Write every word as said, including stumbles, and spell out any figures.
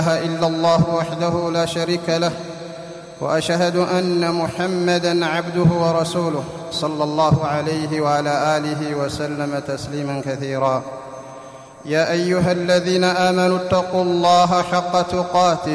إلا الله وحده لا شريك له، وأشهد أن محمدًا عبده ورسوله صلى الله عليه وعلى آله وسلم تسليمًا كثيرا. يا أيها الذين آمنوا اتقوا الله حق تقاته